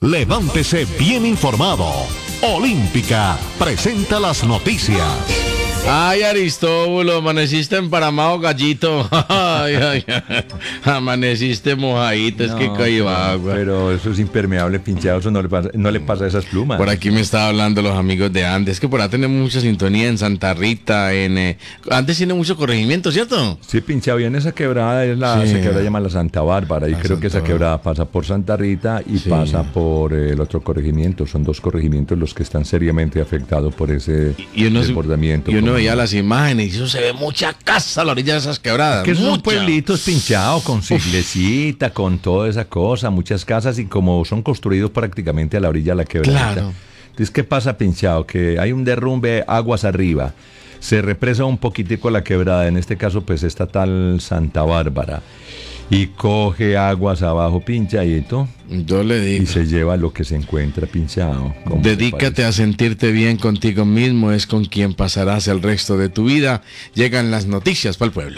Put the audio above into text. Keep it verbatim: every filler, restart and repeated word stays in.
Levántese bien informado. Olímpica presenta las noticias. Ay, Aristóbulo, amaneciste emparamado, gallito. Ay, ay, ay. Amaneciste mojadito, es No, que cayó agua. Pero eso es impermeable, pinchado, eso no le pasa, no le pasa a esas plumas. Por aquí me estaba hablando los amigos de Andes, que por acá tenemos mucha sintonía en Santa Rita, en... Eh, Andes tiene mucho corregimiento, ¿cierto? Sí, pinchado, y en esa quebrada es la, Sí. se quebrada llama la Santa Bárbara, y La creo que Santa esa quebrada pasa por Santa Rita y Sí. pasa por eh, el otro corregimiento. Son dos corregimientos los que están seriamente afectados por ese Y uno, desbordamiento. y uno Como- veía las imágenes y eso se ve mucha casa a la orilla de esas quebradas. Que son mucha. pueblitos pinchados con su iglesita, con toda esa cosa, muchas casas, y como son construidos prácticamente a la orilla de la quebrada. Claro. Entonces, ¿qué pasa, pinchado? Que hay un derrumbe aguas arriba, se represa un poquitico la quebrada, en este caso pues esta tal Santa Bárbara, y coge aguas abajo pinchadito Yo le y digo, se lleva lo que se encuentra pinchado. ¿Cómo te dedícate parece? a sentirte bien contigo mismo, es con quien pasarás el resto de tu vida. Llegan las noticias para el pueblo.